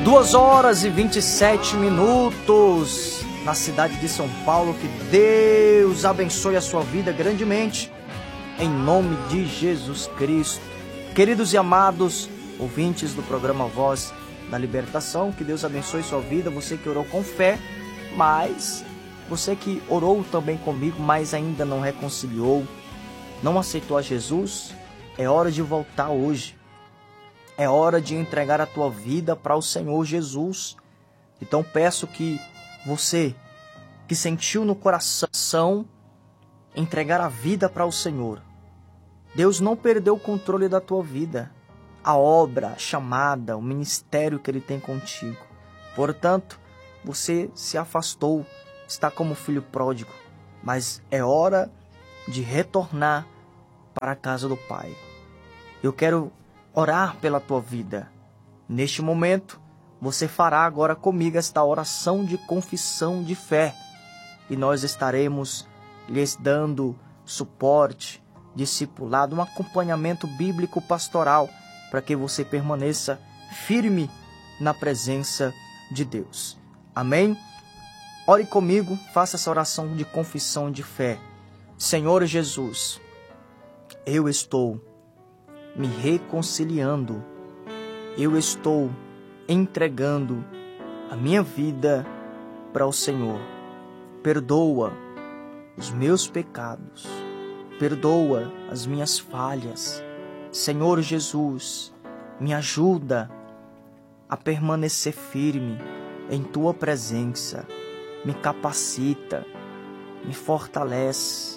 2h27 na cidade de São Paulo. Que Deus abençoe a sua vida grandemente, em nome de Jesus Cristo. Queridos e amados ouvintes do programa Voz da Libertação, que Deus abençoe sua vida. Você que orou com fé, mas você que orou também comigo, mas ainda não reconciliou, não aceitou a Jesus, é hora de voltar hoje. É hora de entregar a tua vida para o Senhor Jesus. Então peço que você que sentiu no coração entregar a vida para o Senhor. Deus não perdeu o controle da tua vida, a obra, a chamada, o ministério que Ele tem contigo. Portanto, você se afastou, está como filho pródigo, mas é hora de retornar para a casa do Pai. Eu quero orar pela tua vida. Neste momento, você fará agora comigo esta oração de confissão de fé. E nós estaremos lhes dando suporte, discipulado, um acompanhamento bíblico pastoral, para que você permaneça firme na presença de Deus. Amém? Ore comigo, faça essa oração de confissão de fé. Senhor Jesus, eu estou me reconciliando, eu estou entregando a minha vida para o Senhor. Perdoa os meus pecados, perdoa as minhas falhas. Senhor Jesus, me ajuda a permanecer firme em Tua presença, me capacita, me fortalece,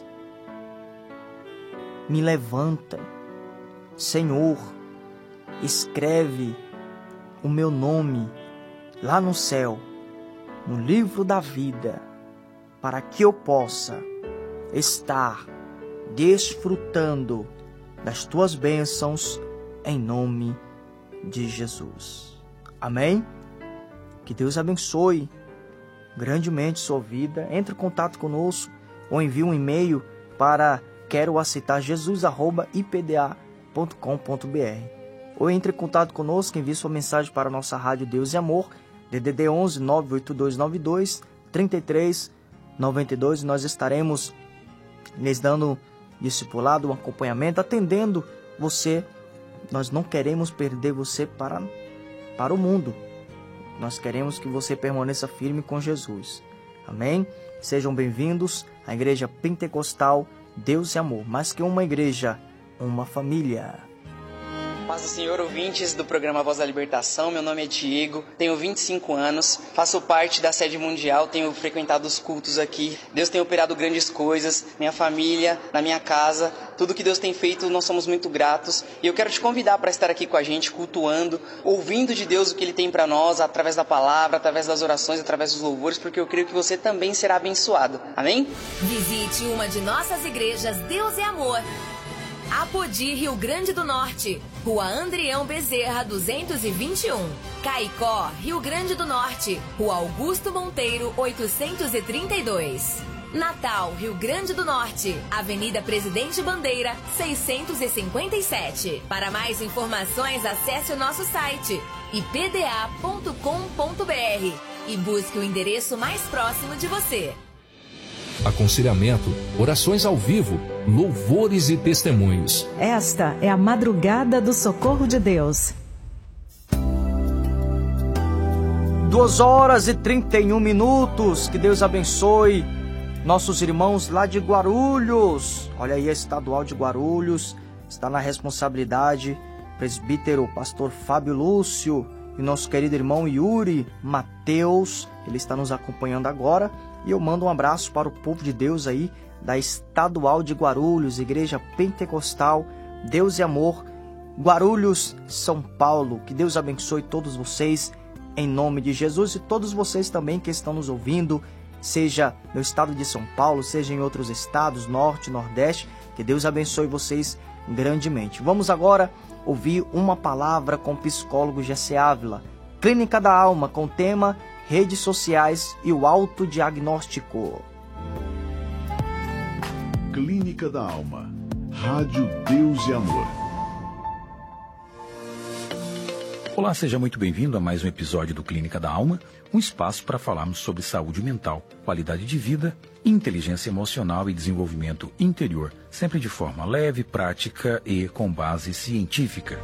me levanta. Senhor, escreve o meu nome lá no céu, no livro da vida, para que eu possa estar desfrutando das Tuas bênçãos em nome de Jesus. Amém? Que Deus abençoe grandemente sua vida. Entre em contato conosco ou envie um e-mail para queroaceitarjesus@ipda.com.br, ou entre em contato conosco, envie sua mensagem para a nossa rádio Deus e Amor, DDD 11 98292 3392. Nós estaremos lhes dando discipulado, um acompanhamento, atendendo você. Nós não queremos perder você para o mundo. Nós queremos que você permaneça firme com Jesus. Amém? Sejam bem-vindos à Igreja Pentecostal Deus e Amor. Mais que uma igreja, uma família. Paz do Senhor, ouvintes do programa Voz da Libertação. Meu nome é Diego, tenho 25 anos, faço parte da sede mundial, tenho frequentado os cultos aqui. Deus tem operado grandes coisas, minha família, na minha casa, tudo que Deus tem feito, nós somos muito gratos. E eu quero te convidar para estar aqui com a gente, cultuando, ouvindo de Deus o que Ele tem para nós, através da palavra, através das orações, através dos louvores, porque eu creio que você também será abençoado. Amém? Visite uma de nossas igrejas Deus e Amor. Apodi, Rio Grande do Norte, Rua Andrião Bezerra, 221. Caicó, Rio Grande do Norte, Rua Augusto Monteiro, 832. Natal, Rio Grande do Norte, Avenida Presidente Bandeira, 657. Para mais informações, acesse o nosso site ipda.com.br e busque o endereço mais próximo de você. Aconselhamento, orações ao vivo, louvores e testemunhos. Esta é a madrugada do socorro de Deus. 2h31. Que Deus abençoe nossos irmãos lá de Guarulhos. Olha aí, a estadual de Guarulhos está na responsabilidade presbítero pastor Fábio Lúcio e nosso querido irmão Yuri Mateus. Ele está nos acompanhando agora. E eu mando um abraço para o povo de Deus aí da estadual de Guarulhos, Igreja Pentecostal Deus e Amor, Guarulhos, São Paulo. Que Deus abençoe todos vocês em nome de Jesus, e todos vocês também que estão nos ouvindo, seja no estado de São Paulo, seja em outros estados, norte, nordeste. Que Deus abençoe vocês grandemente. Vamos agora ouvir uma palavra com o psicólogo Jessé Ávila, Clínica da Alma, com o tema redes sociais e o autodiagnóstico. Clínica da Alma, Rádio Deus e Amor. Olá, seja muito bem-vindo a mais um episódio do Clínica da Alma, um espaço para falarmos sobre saúde mental, qualidade de vida, inteligência emocional e desenvolvimento interior, sempre de forma leve, prática e com base científica.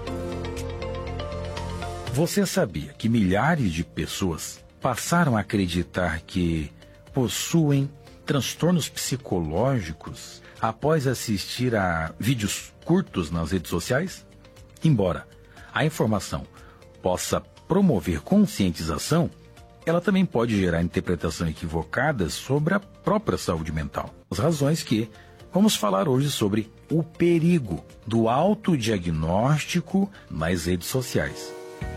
Você sabia que milhares de pessoas passaram a acreditar que possuem transtornos psicológicos após assistir a vídeos curtos nas redes sociais? Embora a informação possa promover conscientização, ela também pode gerar interpretação equivocada sobre a própria saúde mental. As razões que vamos falar hoje sobre o perigo do autodiagnóstico nas redes sociais.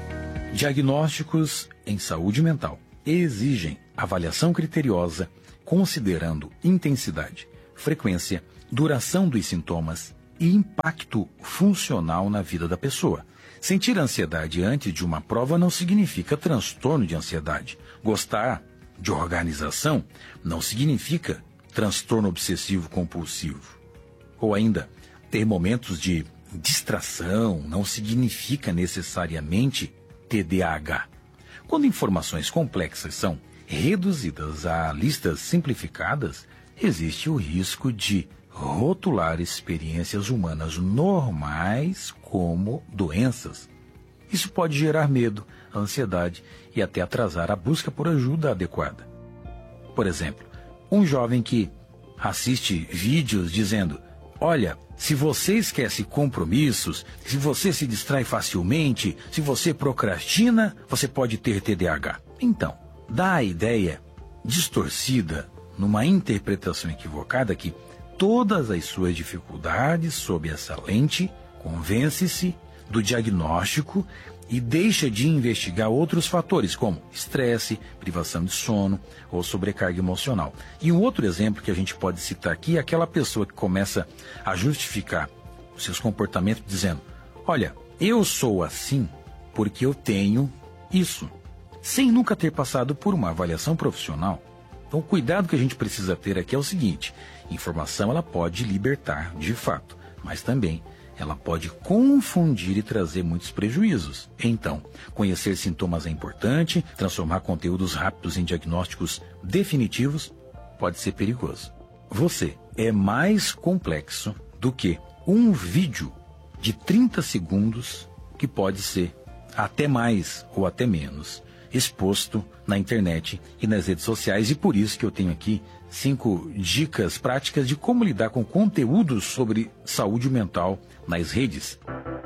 Diagnósticos em saúde mental exigem avaliação criteriosa, considerando intensidade, frequência, duração dos sintomas e impacto funcional na vida da pessoa. Sentir ansiedade antes de uma prova não significa transtorno de ansiedade. Gostar de organização não significa transtorno obsessivo compulsivo. Ou ainda, ter momentos de distração não significa necessariamente TDAH. Quando informações complexas são reduzidas a listas simplificadas, existe o risco de rotular experiências humanas normais como doenças. Isso pode gerar medo, ansiedade e até atrasar a busca por ajuda adequada. Por exemplo, um jovem que assiste vídeos dizendo: olha, se você esquece compromissos, se você se distrai facilmente, se você procrastina, você pode ter TDAH. Então, dá a ideia distorcida, numa interpretação equivocada, que todas as suas dificuldades sob essa lente, convence-se do diagnóstico e deixa de investigar outros fatores como estresse, privação de sono ou sobrecarga emocional. E um outro exemplo que a gente pode citar aqui é aquela pessoa que começa a justificar os seus comportamentos dizendo: olha, eu sou assim porque eu tenho isso, sem nunca ter passado por uma avaliação profissional. Então, o cuidado que a gente precisa ter aqui é o seguinte: informação ela pode libertar de fato, mas também ela pode confundir e trazer muitos prejuízos. Então, conhecer sintomas é importante, transformar conteúdos rápidos em diagnósticos definitivos pode ser perigoso. Você é mais complexo do que um vídeo de 30 segundos que pode ser até mais ou até menos exposto na internet e nas redes sociais, e por isso que eu tenho aqui 5 dicas práticas de como lidar com conteúdos sobre saúde mental nas redes.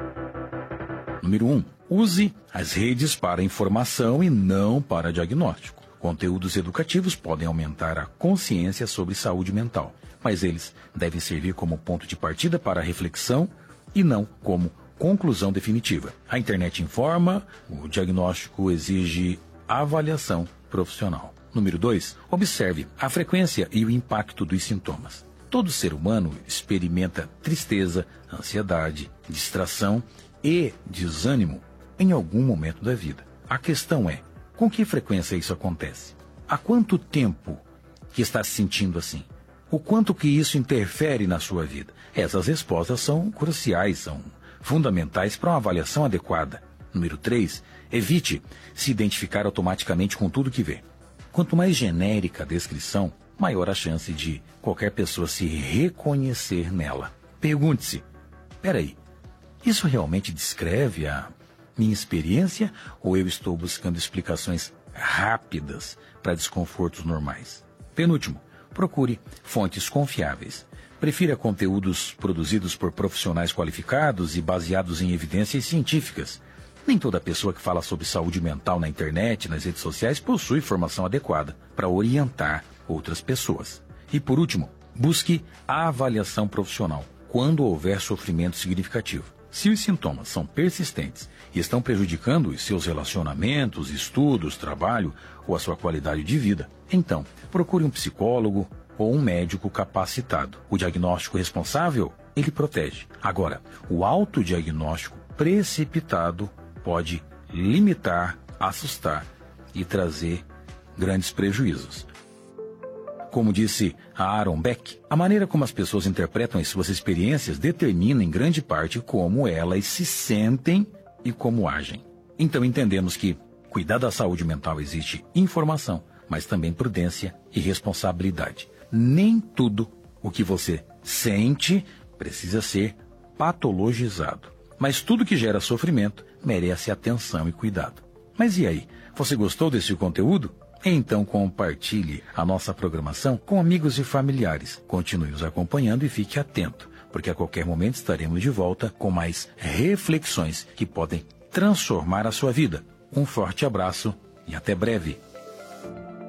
Número 1. Use as redes para informação e não para diagnóstico. Conteúdos educativos podem aumentar a consciência sobre saúde mental, mas eles devem servir como ponto de partida para a reflexão e não como conclusão definitiva. A internet informa, o diagnóstico exige avaliação profissional. Número 2. Observe a frequência e o impacto dos sintomas. Todo ser humano experimenta tristeza, ansiedade, distração e desânimo em algum momento da vida. A questão é, com que frequência isso acontece? Há quanto tempo que está se sentindo assim? O quanto que isso interfere na sua vida? Essas respostas são cruciais, são fundamentais para uma avaliação adequada. Número 3. Evite se identificar automaticamente com tudo que vê. Quanto mais genérica a descrição, maior a chance de qualquer pessoa se reconhecer nela. Pergunte-se: peraí, isso realmente descreve a minha experiência ou eu estou buscando explicações rápidas para desconfortos normais? Penúltimo, procure fontes confiáveis. Prefira conteúdos produzidos por profissionais qualificados e baseados em evidências científicas. Nem toda pessoa que fala sobre saúde mental na internet, nas redes sociais, possui formação adequada para orientar outras pessoas. E por último, busque a avaliação profissional quando houver sofrimento significativo. Se os sintomas são persistentes e estão prejudicando os seus relacionamentos, estudos, trabalho ou a sua qualidade de vida, então procure um psicólogo ou um médico capacitado. O diagnóstico responsável, ele protege. Agora, o autodiagnóstico precipitado pode limitar, assustar e trazer grandes prejuízos. Como disse Aaron Beck, a maneira como as pessoas interpretam as suas experiências determina em grande parte como elas se sentem e como agem. Então entendemos que cuidar da saúde mental exige informação, mas também prudência e responsabilidade. Nem tudo o que você sente precisa ser patologizado. Mas tudo que gera sofrimento merece atenção e cuidado. Mas e aí? Você gostou desse conteúdo? Então compartilhe a nossa programação com amigos e familiares. Continue nos acompanhando e fique atento, porque a qualquer momento estaremos de volta com mais reflexões que podem transformar a sua vida. Um forte abraço e até breve.